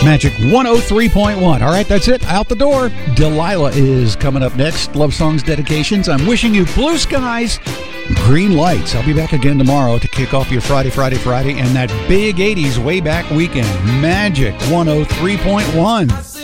Magic 103.1. All right, that's it. Out the door. Delilah is coming up next. Love songs, dedications. I'm wishing you blue skies, green lights. I'll be back again tomorrow to kick off your Friday, and that big 80s way back weekend. Magic 103.1.